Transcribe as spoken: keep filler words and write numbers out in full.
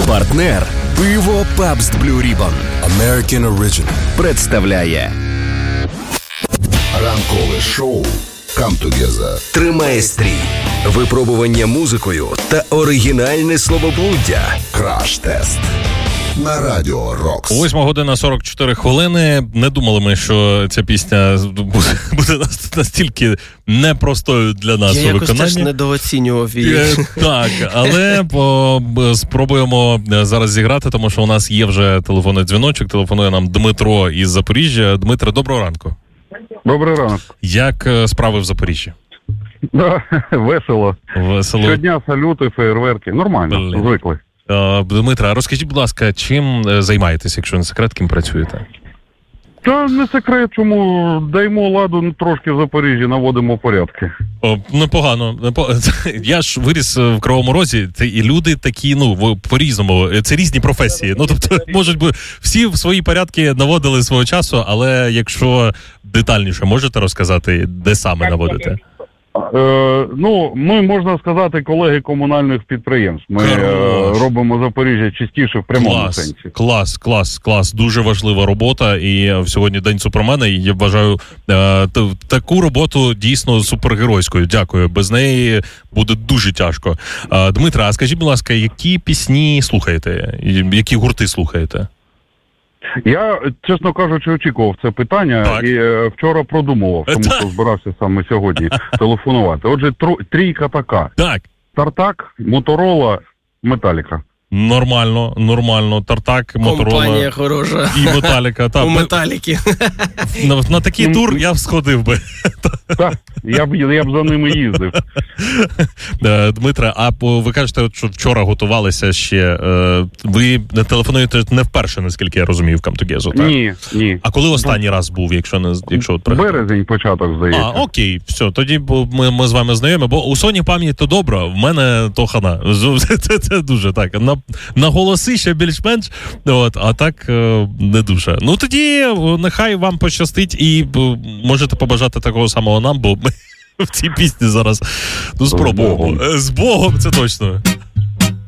Партнер пиво Pabst Blue Ribbon American Original представляє ранкове шоу Come Together. Тримає стрій, випробування музикою та оригінальне словоблуддя. Краш-тест на Радіо Рокс. Восьма година сорок чотири хвилини. Не думали ми, що ця пісня буде, буде настільки непростою для нас у виконанні. Я якось теж недооцінював її. Так, але по, спробуємо зараз зіграти, тому що у нас є вже телефонний дзвіночок. Телефонує нам Дмитро із Запоріжжя. Дмитро, доброго ранку. Добрий ранок. Як справи в Запоріжжі? Да, весело. Весело. Щодня салюти, феєрверки. Нормально, Блин. звикли. Дмитро, розкажіть, будь ласка, чим займаєтесь, якщо не секрет, ким працюєте? Та не секрет, чому даємо ладу трошки в Запоріжжі, наводимо порядки. О, непогано. непогано. Я ж виріс в Кривому Розі, це і люди такі, ну, по-різному, це різні професії. Ну, тобто, можуть бути, всі в свої порядки наводили свого часу, але якщо детальніше можете розказати, де саме наводите? Е, ну, ми, можна сказати, колеги комунальних підприємств. Ми е, робимо Запоріжжя чистіше в прямому клас, сенсі. Клас, клас, клас. Дуже важлива робота. І сьогодні День Супермена, і я вважаю е, т- таку роботу дійсно супергеройською. Дякую. Без неї буде дуже тяжко. Е, Дмитро, а скажіть, будь ласка, які пісні слухаєте? Які гурти слухаєте? Я, чесно кажучи, очікував це питання. Так. І е, вчора продумував, тому що збирався саме сьогодні телефонувати. Отже, тру, трійка така. Так. Тартак, Моторола, Металіка. Нормально, нормально. Тартак, Моторола. Компанія хороша. І Металіка. У Металіки. На, на такий тур я б сходив би. Так, я б, я б за ними їздив. Дмитре, а ви кажете, що вчора готувалися ще. Ви не телефонуєте не вперше, наскільки я розумію, в Come Together, так? Ні, ні. А коли останній раз був, якщо не якщо от березень початок, здається. А, окей, все, тоді ми, ми з вами знайомі, бо у Соні пам'ять то добра, в мене то хана. Це, це, це дуже так. На, на голоси ще більш-менш, от, а так не дуже. Ну тоді нехай вам пощастить і можете побажати такого самого нам, бо ми в цій пісні зараз ну, спробуємо. З Богом. З Богом, це точно.